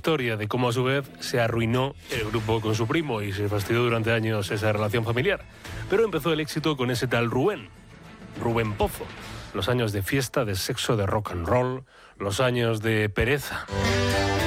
historia de cómo a su vez se arruinó el grupo con su primo y se fastidió durante años esa relación familiar. Pero empezó el éxito con ese tal Rubén Pozo. Los años de fiesta, de sexo, de rock and roll, los años de pereza.